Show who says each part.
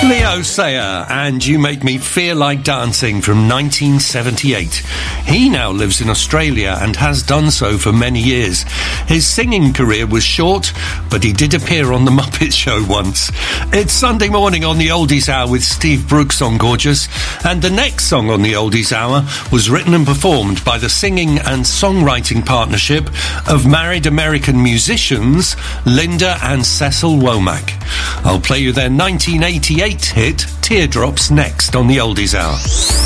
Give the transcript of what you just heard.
Speaker 1: Leo Sayer and You Make Me Feel Like Dancing from 1978. He now lives in Australia and has done so for many years. His singing career was short, but he did appear on The Muppet Show once. It's Sunday morning on the Oldies Hour with Steve Brooks on Gorgeous, and the next song on the Oldies Hour was written and performed by the singing and songwriting partnership of married American musicians Linda and Cecil Womack. I'll play you their 1988 hit Teardrops next on the Oldies Hour.